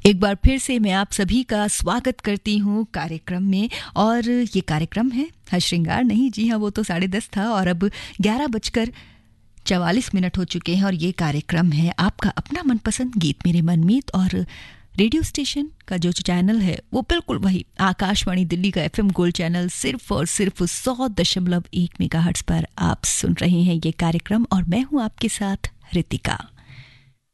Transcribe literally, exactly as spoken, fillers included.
एक बार फिर से मैं आप सभी का स्वागत करती हूँ कार्यक्रम में। और ये कार्यक्रम है हर श्रृंगार नहीं, जी हाँ, वो तो साढ़े दस था और अब ग्यारह बजकर चवालीस मिनट हो चुके हैं। और ये कार्यक्रम है आपका अपना मनपसंद गीत मेरे मनमीत। और रेडियो स्टेशन का जो चैनल है वो बिल्कुल वही आकाशवाणी दिल्ली का एफएम गोल्ड चैनल, सिर्फ और सिर्फ सौ दशमलव एक मेगाहर्ट्ज पर आप सुन रहे हैं ये कार्यक्रम। और मैं हूँ आपके साथ रितिका।